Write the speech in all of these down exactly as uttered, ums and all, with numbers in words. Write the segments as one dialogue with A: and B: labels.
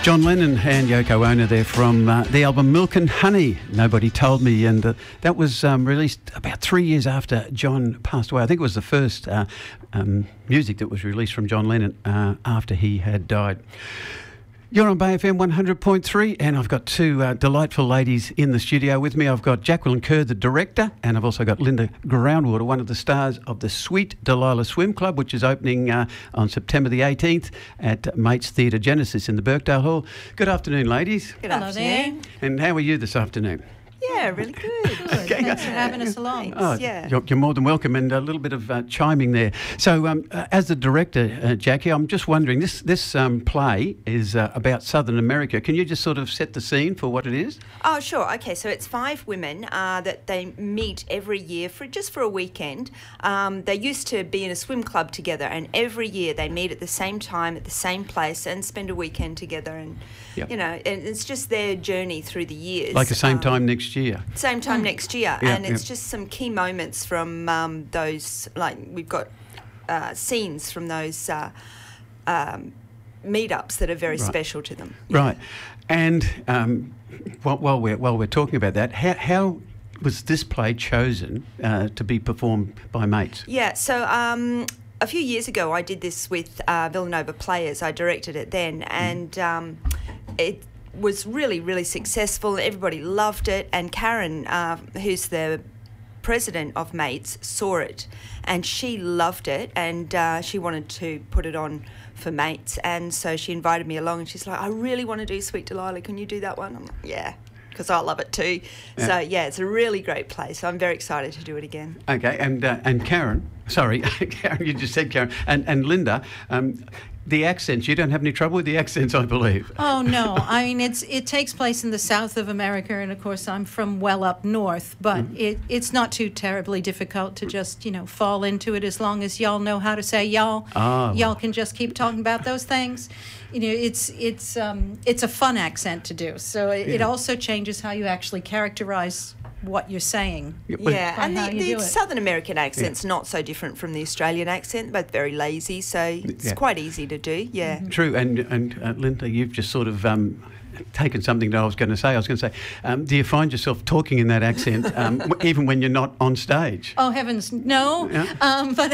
A: John Lennon and Yoko Ono there from uh, the album Milk and Honey, Nobody Told Me, and uh, that was um, released about three years after John passed away. I think it was the first uh, um, music that was released from John Lennon uh, after he had died. You're on Bay F M one hundred point three, and I've got two uh, delightful ladies in the studio with me. I've got Jacqueline Kerr, the director, and I've also got Linda Groundwater, one of the stars of the Sweet Delilah Swim Club, which is opening uh, on September the eighteenth at Mates Theatre Genesis in the Birkdale Hall. Good afternoon, ladies.
B: Good Hello afternoon.
A: There. And how are you this afternoon?
B: Yeah, really good. good.
A: Okay.
B: Thanks for having us along.
A: Oh,
B: yeah.
A: you're, you're more than welcome, and a little bit of uh, chiming there. So, um, uh, as the director, uh, Jackie, I'm just wondering, this this um, play is uh, about Southern America. Can you just sort of set the scene for what it is?
B: Oh, sure. Okay, so it's five women uh, that they meet every year for just for a weekend. Um, they used to be in a swim club together, and every year they meet at the same time at the same place and spend a weekend together. And
A: yep.
B: you know, and it's just their journey through the years.
A: Like the same
B: um,
A: time next year.
B: Same time next year,
A: Yeah,
B: and it's
A: yeah.
B: just some key moments from um, those. Like we've got uh, scenes from those uh, um, meetups that are very
A: Right.
B: special to them.
A: Right, and um, while, while we're while we're talking about that, how, how was this play chosen uh, to be performed by Mates?
B: Yeah, so um, a few years ago I did this with uh, Villanova Players. I directed it then, and um, it was really, really successful. Everybody loved it, and Karen, uh, who's the president of Mates, saw it, and she loved it, and uh, she wanted to put it on for Mates, and so she invited me along, and she's like, I really want to do Sweet Delilah, can you do that one? I'm like, yeah, because I love it too.
A: Yeah.
B: So yeah, it's a really great play, so I'm very excited to do it again.
A: Okay, and uh, and Karen, sorry, Karen, you just said Karen, and and Linda. Um, The accents, you don't have any trouble with the accents, I believe.
C: Oh, no. I mean, it's it takes place in the south of America, and, of course, I'm from well up north, but mm-hmm. it, it's not too terribly difficult to just, you know, fall into it as long as y'all know how to say y'all.
A: Oh.
C: Y'all can just keep talking about those things. You know, it's it's um, it's a fun accent to do, so it,
A: Yeah.
C: it also changes how you actually characterize what you're saying.
A: Yeah, but-
B: Yeah,
C: by
B: and
C: how
B: the,
C: you
B: the
C: do it.
B: Southern American accent's not so different from the Australian accent, both very lazy, so it's
A: Yeah.
B: quite easy to do, yeah.
C: Mm-hmm.
A: True, and and uh, Linda, you've just sort of um, taken something that I was going to say. I was going to say, um, do you find yourself talking in that accent um, w- even when you're not on stage?
C: Oh, heavens, no.
A: Yeah.
C: Um, but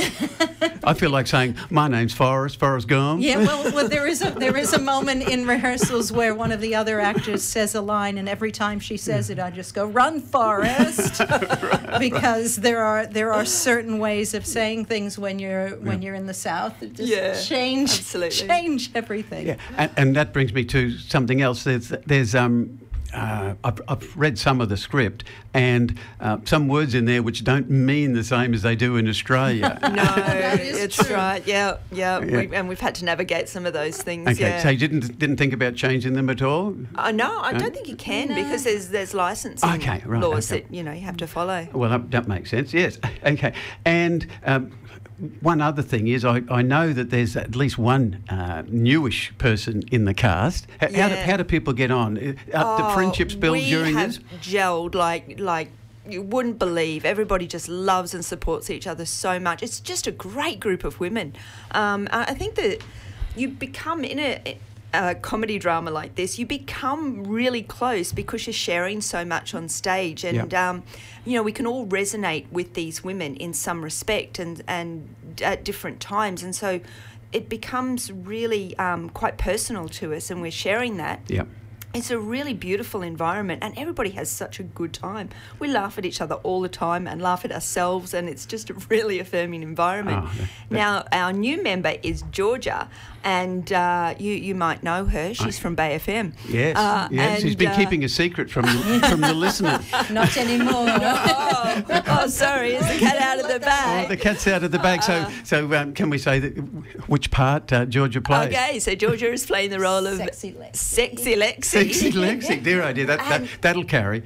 A: I feel like saying, my name's Forrest, Forrest Gump.
C: Yeah, well, well, there is a there is a moment in rehearsals where one of the other actors says a line, and every time she says it, I just go, "Run, Forrest," because there are there are certain ways of saying things when you're when you're in the South that just
B: Yeah,
C: change
B: absolutely.
C: change everything.
A: Yeah, and, and that brings me to something else. There's, there's um, uh, I've, I've read some of the script, and uh, some words in there which don't mean the same as they do in Australia.
B: No,
C: That is
B: it's
C: true.
B: right, yeah, yeah,
A: Yeah.
B: We, and we've had to navigate some of those things,
A: Okay,
B: yeah.
A: so you didn't didn't think about changing them at all?
B: Uh, no, I
A: No?
B: don't think you can
C: No.
B: because there's there's licensing
A: Okay, right,
B: laws
A: okay.
B: that, you know, you have to follow.
A: Well, that, that makes sense, yes. Okay. And um, one other thing is I, I know that there's at least one uh, newish person in the cast. H- How, do,
B: Yeah.
A: how do people get on? Uh, the friendships build
B: we
A: during
B: have
A: this?
B: gelled like like you wouldn't believe. Everybody just loves and supports each other so much. It's just a great group of women. Um, I I think that you become in a, a comedy drama like this, you become really close because you're sharing so much on stage, and
A: Yeah.
B: um, you know, we can all resonate with these women in some respect and and at different times, and so it becomes really um, quite personal to us, and we're sharing that.
A: Yeah.
B: It's a really beautiful environment, and everybody has such a good time. We laugh at each other all the time and laugh at ourselves, and it's just a really affirming environment.
A: Oh, that-
B: Now, our new member is Georgia, and uh, you you might know her. She's
A: I-
B: from Bay F M.
A: Yes,
B: Uh,
A: yes. He's
B: and,
A: been
B: uh,
A: keeping a secret from the, from the listeners.
C: Not anymore.
B: Oh, oh, sorry, is the cat out of the
A: Oh,
B: bag?
A: the cat's out of the bag. So, so um, can we say that which part uh, Georgia plays?
B: Okay, so Georgia is playing the role of
C: Sexy Lexi.
B: Sexy Lexi.
A: Sexy Lexi, dear idea. That, that
B: And-
A: that'll carry.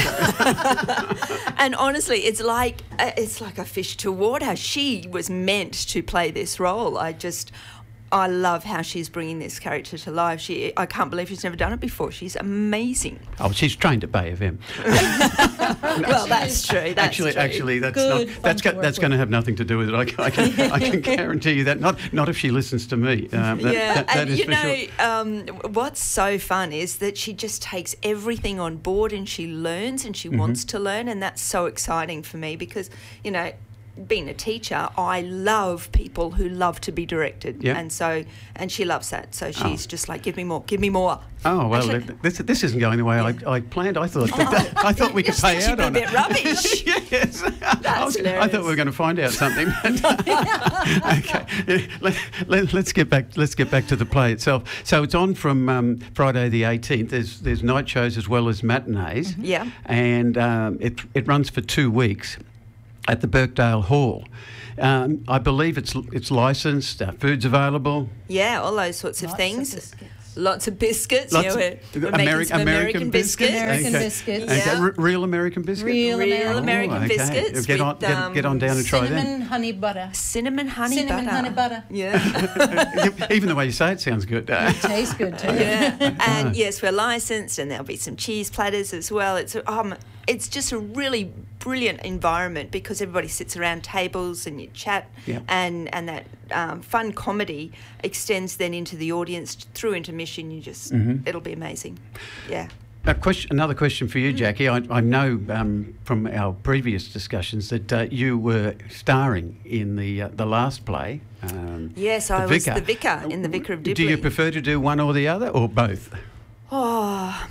B: And honestly, it's like uh, it's like a fish to water. She was meant to play this role. I just, I love how she's bringing this character to life. She, I can't believe she's never done it before. She's amazing.
A: Oh, she's trained at Bay F M.
B: Well, that's true. That's
A: actually,
B: true.
A: actually, that's
C: Good,
A: not.
C: fun
A: That's
C: to
A: go,
C: work
A: that's
C: with.
A: going to have nothing to do with it. I, can- I can, I can guarantee you that. Not, not if she listens to me. Um, that,
B: Yeah,
A: that, that
B: and
A: is
B: you
A: for
B: know,
A: sure.
B: um, what's so fun is that she just takes everything on board and she learns and she
A: Mm-hmm.
B: wants to learn, and that's so exciting for me because, you know, being a teacher, I love people who love to be directed,
A: Yeah.
B: and so and she loves that. So she's just like, give me more, give me more.
A: Oh well,
B: Actually-
A: th- this this isn't going the way I, I planned. I thought that, I thought we could pay
B: She'd
A: out
B: be a
A: on
B: bit
A: it.
B: rubbish.
A: Yes, I, was- I
B: hilarious.
A: thought we were going to find out something. Okay, yeah, let, let, let's get back. Let's get back to the play itself. So it's on from um, Friday the eighteenth. There's there's night shows as well as matinees.
B: Yeah.
A: and um, it it runs for two weeks at the Birkdale Hall. Um, I believe it's it's licensed. Uh, food's available.
B: Yeah, all those sorts of
C: Lots of
B: things.
C: biscuits.
B: Lots of biscuits.
A: Lots
B: yeah,
A: of-
B: we're, we're
A: Ameri-
B: making some American, biscuits.
C: American biscuits.
A: Okay.
B: Yeah.
A: R- real American biscuits.
C: Real
B: Real
C: American,
B: American
A: okay.
B: biscuits
A: Get on,
B: with,
A: get,
B: um,
A: get on down and try
C: cinnamon honey butter.
B: Cinnamon honey
C: Cinnamon
B: butter.
C: honey butter.
B: Yeah.
A: that. Even the way you say it sounds good. Uh,
C: Tastes good too.
B: Yeah, and yes, we're licensed, and there'll be some cheese platters as well. It's um, it's just a really brilliant environment because everybody sits around tables and you chat,
A: Yeah.
B: and and that um, fun comedy extends then into the audience through intermission. You just
A: Mm-hmm.
B: it'll be amazing. Yeah.
A: A question, another question for you, Jackie. I, I know um, from our previous discussions that uh, you were starring in the uh, the last play. Um,
B: Yes,
A: The
B: I was
A: Vicar.
B: the vicar in the Vicar of Dibley.
A: Do you prefer to do one or the other, or both?
B: Oh,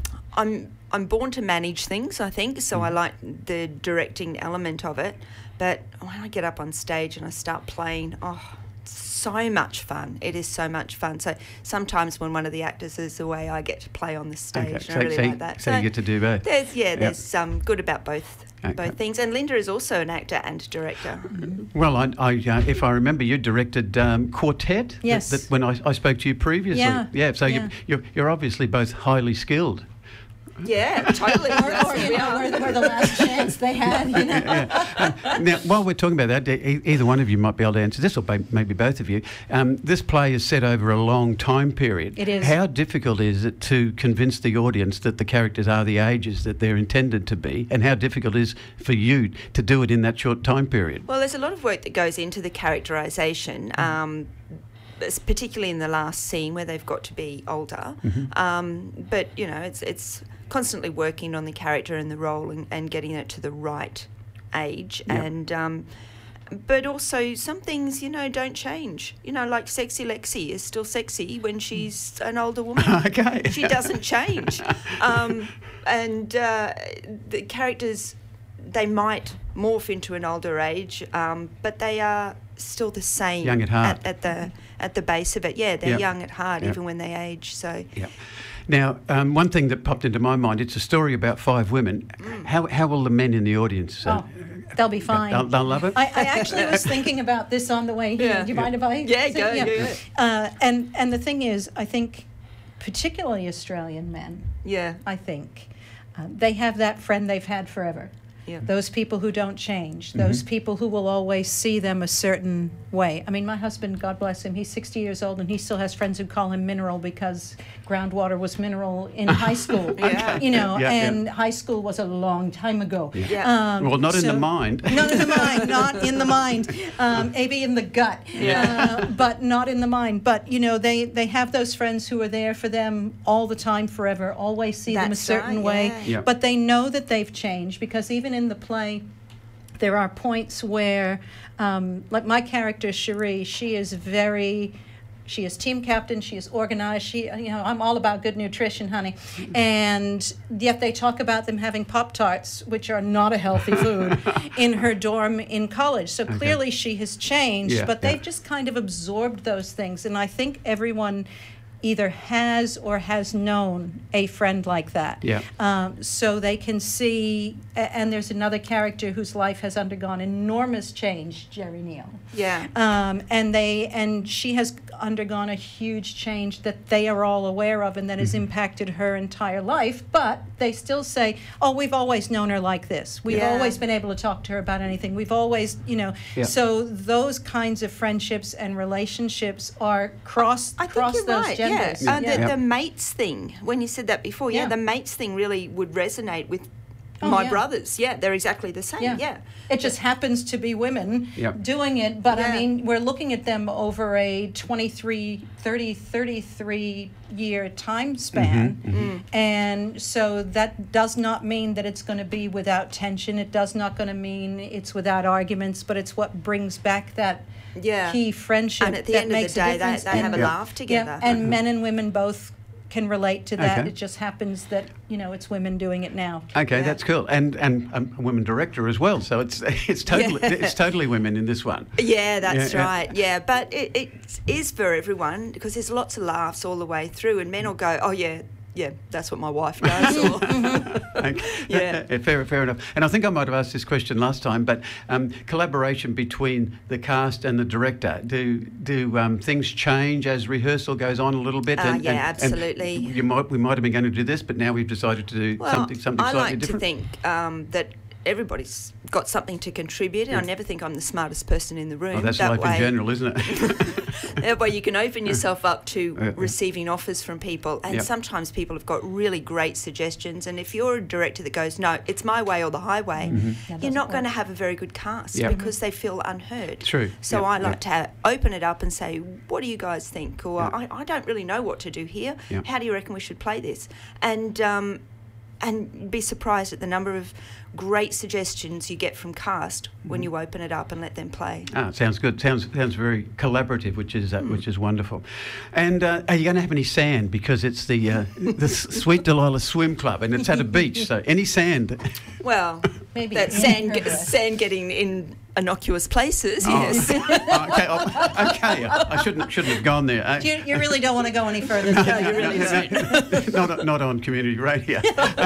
B: I'm I'm born to manage things, I think, so I like the directing element of it. But when I get up on stage and I start playing, oh, it's so much fun. It is so much fun. So sometimes when one of the actors is away, I get to play on the stage.
A: Okay,
B: and
A: so,
B: I really
A: so,
B: like that.
A: so you get to do both.
B: There's yeah,
A: Yep.
B: there's um good about both
A: Okay.
B: both things. And Linda is also an actor and director.
A: Well, I, I, uh, if I remember, you directed um, Quartet. that-
C: Yes.
A: That, when I, I spoke to you previously.
C: Yeah,
A: Yeah. So
C: yeah.
A: You, you're you're obviously both highly skilled.
B: Yeah, totally.
C: Or,
B: That's
C: or
B: what
C: you
B: we
C: know,
B: are.
C: we're, we're the last chance they had. You know.
A: Yeah. Now, while we're talking about that, e- either one of you might be able to answer this, or may- maybe both of you. Um, this play is set over a long time period.
C: It is.
A: How difficult is it to convince the audience that the characters are the ages that they're intended to be, and how difficult is it for you to do it in that short time period?
B: Well, there's a lot of work that goes into the characterisation, um, s- particularly in the last scene where they've got to be older. Um, but you know, it's it's constantly working on the character and the role and, and getting it to the right age.
A: Yep.
B: And um, but also some things, you know, don't change. You know, like Sexy Lexi is still sexy when she's an older woman.
A: Okay.
B: She doesn't change. Um, and uh, the characters, they might morph into an older age, um, but they are still the same.
A: Young at heart.
B: At, at the at the base of it, yeah, they're
A: Yep.
B: young at heart
A: Yep.
B: even when they age. So
A: Yeah. Now, um, one thing that popped into my mind, it's a story about five women. How, how will the men in the audience... Uh,
C: Oh, they'll be fine.
A: They'll, they'll love it?
C: I, I actually was thinking about this on the way here.
B: Yeah.
C: Do you mind if I?
B: Yeah,
C: say-
B: go, yeah, yeah.
C: Uh, and and the thing is, I think, particularly Australian men,
B: yeah,
C: I think, uh, they have that friend they've had forever.
B: yeah.
C: Those people who don't change, those people who will always see them a certain way. I mean, my husband, God bless him, he's sixty years old and he still has friends who call him mineral because groundwater was mineral in high school.
B: Yeah.
C: You know,
A: Yeah, yeah.
C: and high school was a long time ago.
B: Yeah.
C: Um,
A: Well, not in the
C: so-
A: mind.
C: Not in the mind, not in the mind. Um, maybe in the gut, uh, but not in the mind. But, you know, they, they have those friends who are there for them all the time, forever, always see them a
B: That's
C: certain
B: right,
C: way.
B: yeah.
A: Yeah.
C: But they know that they've changed because even in the play, there are points where, um, like my character, Cherie, she is very... She is team captain. She is organized. She, you know, I'm all about good nutrition, honey. And yet they talk about them having Pop-Tarts, which are not a healthy food, in her dorm in college. So clearly she has changed,
A: Yeah,
C: but they've
A: yeah.
C: just kind of absorbed those things. And I think everyone either has or has known a friend like that.
A: Yeah.
C: Um, so they can see, a- and there's another character whose life has undergone enormous change, Jerry Neal.
B: Yeah.
C: Um, and they and she has undergone a huge change that they are all aware of and that has impacted her entire life. But they still say, "Oh, we've always known her like this. We've
B: Yeah.
C: always been able to talk to her about anything. We've always, you know."
A: Yeah.
C: So those kinds of friendships and relationships are cross
B: I think
C: cross
B: you're
C: those
B: right.
C: genders.
B: Yeah, uh, the,
A: Yeah.
B: the mates thing. When you said that before, yeah,
C: Yeah.
B: the mates thing really would resonate with
C: Oh,
B: my
C: yeah.
B: brothers. Yeah, they're exactly the same. Yeah,
C: Yeah. It just happens to be women
A: Yeah.
C: doing it, but
B: Yeah.
C: I mean, we're looking at them over a twenty-three, thirty, thirty-three year time span.
B: Mm.
C: And so that does not mean that it's going to be without tension. It does not going to mean it's without arguments, but it's what brings back that
B: Yeah.
C: key friendship
B: And at the
C: that
B: end of the
C: makes a
B: day, they,
C: difference.
B: they
C: And-
B: have a
A: Yeah.
B: laugh together.
C: Yeah, and men and women both can relate to that.
A: Okay.
C: It just happens that, you know, it's women doing it now.
A: Okay,
B: Yeah.
A: that's cool, and and um, a women director as well. So it's it's totally
B: Yeah.
A: it's totally women in this one.
B: Yeah, that's
A: Yeah, yeah.
B: right. Yeah, but it, it is for everyone because there's lots of laughs all the way through, and men will go, "Oh yeah, yeah, that's what my wife does." Or,
A: Okay.
B: Yeah.
A: fair, fair enough. And I think I might have asked this question last time, but um, collaboration between the cast and the director, do do um, things change as rehearsal goes on a little bit?
B: Uh, yeah, absolutely.
A: you might we might have been going to do this, but now we've decided to do
B: well,
A: something something
B: I
A: slightly
B: like
A: different.
B: to think um, that everybody's got something to contribute, and
A: Yeah.
B: I never think I'm the smartest person in the room.
A: Oh, that's
B: that
A: life
B: way,
A: in general, isn't it?
B: That way you can open yourself up to
A: Yeah.
B: receiving offers from people, and
A: Yeah.
B: sometimes people have got really great suggestions, and if you're a director that goes, "No, it's my way or the highway,"
C: That
B: you're
C: doesn't
B: not going to
C: work.
B: have a very good cast
A: Yeah.
B: because they feel unheard.
A: True.
B: So
A: Yeah,
B: I
A: yeah.
B: like to ha- open it up and say, "What do you guys think?" Or
A: Yeah.
B: I, "I don't really know what to do here.
A: Yeah.
B: How do you reckon we should play this?" And um, and be surprised at the number of great suggestions you get from cast when you open it up and let them play.
A: Ah, sounds good. Sounds sounds very collaborative, which is uh,
B: Hmm.
A: which is wonderful. And uh, are you going to have any sand because it's the uh, the S- Sweet Delilah Swim Club and it's at a beach? So any sand?
B: Well,
C: Maybe
B: that
C: in
B: sand,
C: her
B: ge-
C: dress.
B: sand getting in innocuous places,
A: Oh.
B: yes.
A: Oh, okay, oh, okay. I shouldn't shouldn't have gone there. Uh,
C: You, you really don't want to go any further than that.
B: you really don't.
A: not not on community radio.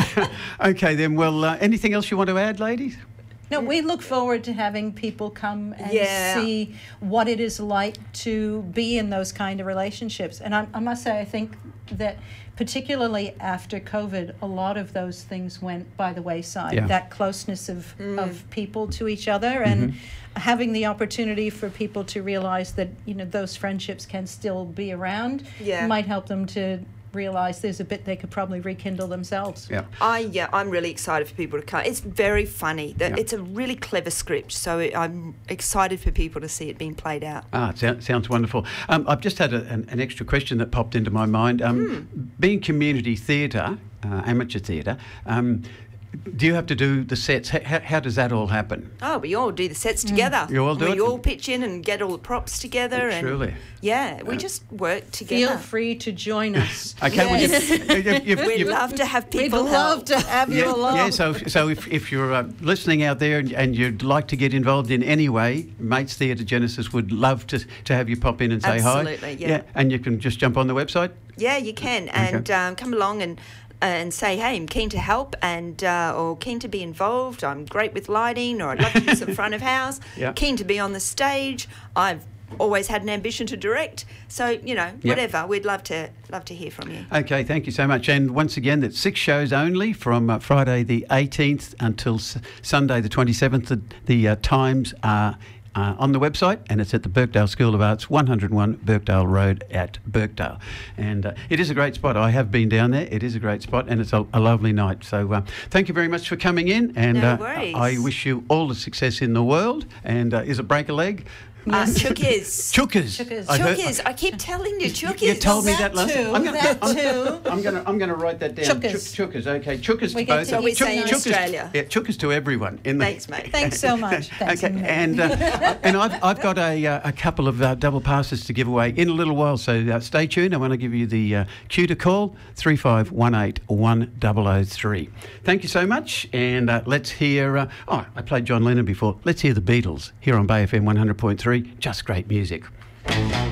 A: Okay, then. Well, uh, anything else you want to add, ladies?
C: No, we look forward to having people come and
B: Yeah.
C: see what it is like to be in those kind of relationships. And I, I must say, I think that particularly after COVID, a lot of those things went by the wayside.
A: Yeah.
C: That closeness of,
B: Mm.
C: of people to each other and having the opportunity for people to realize that, you know, those friendships can still be around
B: Yeah.
C: might help them to realize there's a bit they could probably rekindle themselves.
A: Yeah.
B: I yeah, I'm really excited for people to come. It's very funny. That
A: Yeah.
B: It's a really clever script, so it, I'm excited for people to see it being played out.
A: Ah, it sounds, sounds wonderful. Um, I've just had a, an, an extra question that popped into my mind. Um, Being community theatre, uh, amateur theatre, um, do you have to do the sets? H- how, how does that all happen?
B: Oh, we all do the sets together.
A: You all do
B: we
A: it?
B: all pitch in and get all the props together. And
A: Surely.
B: yeah, we
A: Uh,
B: just work together.
C: Feel free to join us.
A: Okay, well,
B: Yes.
A: you've, you've, you've,
B: We'd
A: you've-
B: love to have
C: We'd
B: people
C: love
B: help.
C: to have you
A: yeah,
C: along.
A: yeah, so so if, if you're uh, listening out there and, and you'd like to get involved in any way, Mates Theatre Genesis would love to to have you pop in and say hi.
B: Absolutely, yeah.
A: And you can just jump on the website.
B: Yeah, you can, and um, come along and and say, hey, I'm keen to help, and uh, or keen to be involved. I'm great with lighting, or I'd love to do some front of house.
A: Yeah.
B: Keen to be on the stage. I've always had an ambition to direct. So you know,
A: Yep.
B: whatever. We'd love to love to hear from you.
A: Okay, thank you so much. And once again, that's six shows only from uh, Friday the eighteenth until s- Sunday the twenty-seventh. The, the uh, times are uh, on the website, and it's at the Birkdale School of Arts, one hundred one Birkdale Road at Birkdale. And uh, it is a great spot. I have been down there. It is a great spot, and it's a, a lovely night. So uh, thank you very much for coming in. And
B: No
A: uh,
B: worries.
A: I wish you all the success in the world. And uh, is it break a leg?
B: Uh, Chookers.
A: Chookers.
C: Chookers.
A: I heard-
B: Chookers. I keep telling you, Chookers.
A: You told me
C: That
A: that last
C: too,
A: I'm gonna,
C: that
A: I'm,
C: too.
A: I'm gonna, I'm gonna write that down.
C: Chookers.
A: Chook- Chookers, okay. Chookers
C: We
A: to
C: get
A: both.
C: to
B: What we say in
A: Chookers-
B: Australia.
A: Yeah, chookers to everyone. In the,
B: Thanks, mate.
C: Thanks so much. Thanks,
A: okay,
C: Nick.
A: and uh, and I've, I've got a, uh, a couple of uh, double passes to give away in a little while, so uh, stay tuned. I want to give you the uh, cue to call three five one eight one zero zero three. Thank you so much, and uh, let's hear. Uh, oh, I played John Lennon before. Let's hear the Beatles here on Bay F M one hundred point three. Just great music.